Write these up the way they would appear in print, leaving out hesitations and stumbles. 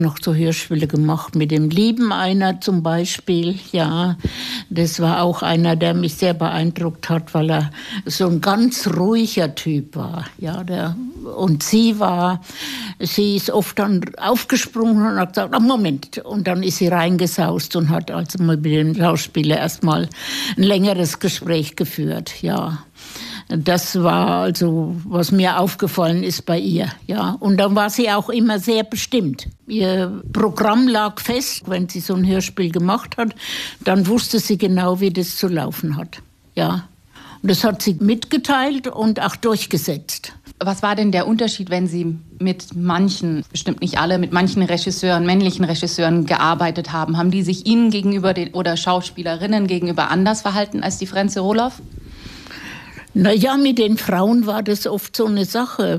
noch so Hörspiele gemacht mit dem Lieben einer zum Beispiel. Ja, das war auch einer, der mich sehr beeindruckt hat, weil er so ein ganz ruhiger Typ war. Ja, und sie ist oft dann aufgesprungen und hat gesagt, Moment. Und dann ist sie reingesaust und hat also mal mit dem Schauspieler erstmal ein längeres Gespräch geführt. Ja. Das war also, was mir aufgefallen ist bei ihr, ja. Und dann war sie auch immer sehr bestimmt. Ihr Programm lag fest. Wenn sie so ein Hörspiel gemacht hat, dann wusste sie genau, wie das zu laufen hat, ja. Und das hat sie mitgeteilt und auch durchgesetzt. Was war denn der Unterschied, wenn Sie mit manchen, bestimmt nicht alle, mit manchen Regisseuren, männlichen Regisseuren gearbeitet haben? Haben die sich Ihnen gegenüber oder Schauspielerinnen gegenüber anders verhalten als die Frenze Roloff? Naja, mit den Frauen war das oft so eine Sache.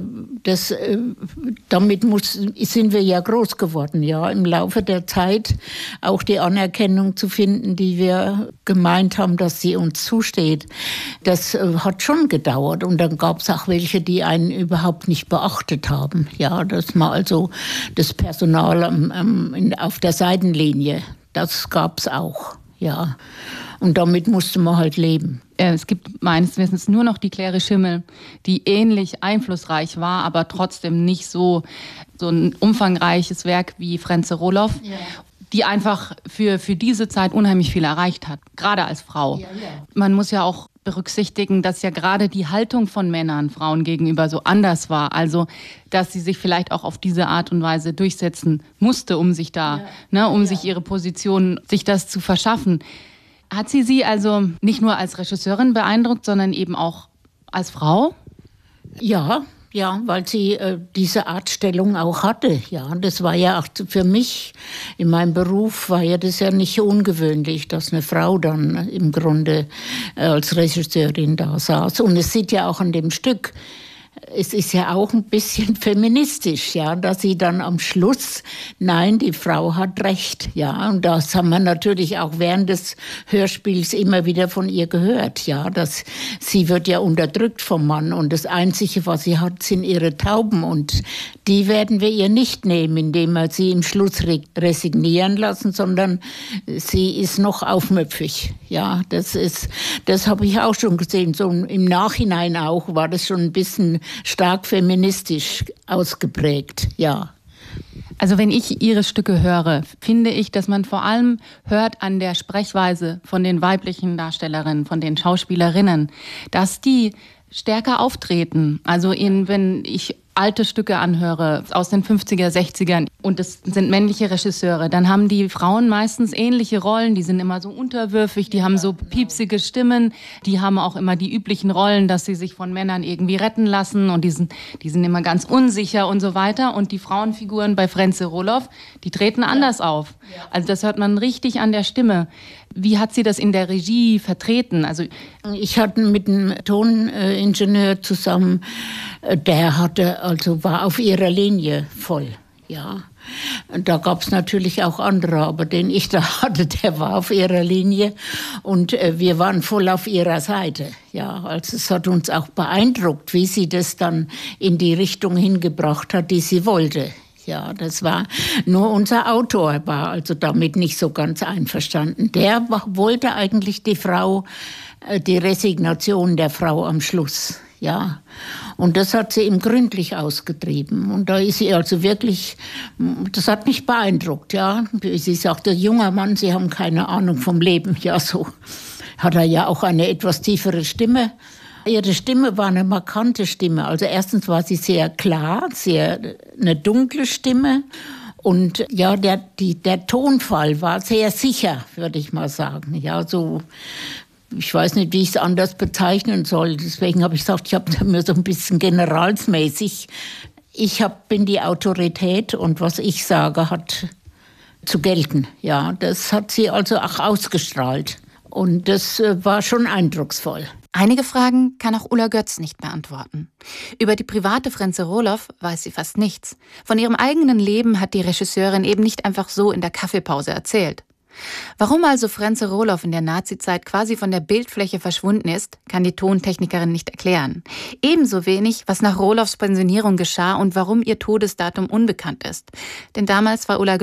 Damit sind wir ja groß geworden, ja, im Laufe der Zeit auch die Anerkennung zu finden, die wir gemeint haben, dass sie uns zusteht. Das hat schon gedauert und dann gab es auch welche, die einen überhaupt nicht beachtet haben. Ja, dass man also das Personal auf der Seitenlinie, das gab es auch, ja. Und damit musste man halt leben. Es gibt meines Wissens nur noch die Claire Schimmel, die ähnlich einflussreich war, aber trotzdem nicht so ein umfangreiches Werk wie Frenze Roloff, ja, die einfach für diese Zeit unheimlich viel erreicht hat, gerade als Frau. Ja, ja. Man muss ja auch berücksichtigen, dass ja gerade die Haltung von Männern Frauen gegenüber so anders war. Also, dass sie sich vielleicht auch auf diese Art und Weise durchsetzen musste, um sich sich ihre Position, sich das zu verschaffen. Hat sie also nicht nur als Regisseurin beeindruckt, sondern eben auch als Frau? Ja, weil sie diese Artstellung auch hatte. Ja, das war ja auch für mich, in meinem Beruf war ja das ja nicht ungewöhnlich, dass eine Frau dann im Grunde als Regisseurin da saß. Und es sieht ja auch an dem Stück, es ist ja auch ein bisschen feministisch, ja, dass sie dann am Schluss, nein, die Frau hat Recht, ja, und das haben wir natürlich auch während des Hörspiels immer wieder von ihr gehört, ja, dass sie wird ja unterdrückt vom Mann und das Einzige, was sie hat, sind ihre Tauben und die werden wir ihr nicht nehmen, indem wir sie im Schluss resignieren lassen, sondern sie ist noch aufmüpfig, ja, das habe ich auch schon gesehen, so im Nachhinein auch war das schon ein bisschen stark feministisch ausgeprägt, ja. Also wenn ich Ihre Stücke höre, finde ich, dass man vor allem hört an der Sprechweise von den weiblichen Darstellerinnen, von den Schauspielerinnen, dass die stärker auftreten. Also wenn ich alte Stücke anhöre aus den 50er, 60ern und es sind männliche Regisseure, dann haben die Frauen meistens ähnliche Rollen, die sind immer so unterwürfig, die haben so piepsige Stimmen, die haben auch immer die üblichen Rollen, dass sie sich von Männern irgendwie retten lassen und die sind immer ganz unsicher und so weiter und die Frauenfiguren bei Frenze Roloff, die treten anders auf. Also das hört man richtig an der Stimme. Wie hat sie das in der Regie vertreten? Also ich hatte mit einem Toningenieur zusammen, der war auf ihrer Linie voll, ja. Da gab es natürlich auch andere, aber den ich da hatte, der war auf ihrer Linie und wir waren voll auf ihrer Seite, ja. Also es hat uns auch beeindruckt, wie sie das dann in die Richtung hingebracht hat, die sie wollte. Ja, das war nur unser Autor, war also damit nicht so ganz einverstanden. Der wollte eigentlich die Resignation der Frau am Schluss, ja. Und das hat sie ihm gründlich ausgetrieben. Und da ist sie also wirklich, das hat mich beeindruckt, ja. Sie sagte, junger Mann, Sie haben keine Ahnung vom Leben. Ja, so hat er ja auch eine etwas tiefere Stimme. Ihre Stimme war eine markante Stimme. Also erstens war sie sehr klar, eine dunkle Stimme. Und ja, der Tonfall war sehr sicher, würde ich mal sagen. Ja, so, ich weiß nicht, wie ich es anders bezeichnen soll. Deswegen habe ich gesagt, ich habe mir so ein bisschen generalsmäßig. Bin die Autorität und was ich sage, hat zu gelten. Ja, das hat sie also auch ausgestrahlt. Und das war schon eindrucksvoll. Einige Fragen kann auch Ulla Götz nicht beantworten. Über die private Frenze Roloff weiß sie fast nichts. Von ihrem eigenen Leben hat die Regisseurin eben nicht einfach so in der Kaffeepause erzählt. Warum also Frenze Roloff in der Nazizeit quasi von der Bildfläche verschwunden ist, kann die Tontechnikerin nicht erklären. Ebenso wenig, was nach Roloffs Pensionierung geschah und warum ihr Todesdatum unbekannt ist. Denn damals war Ulla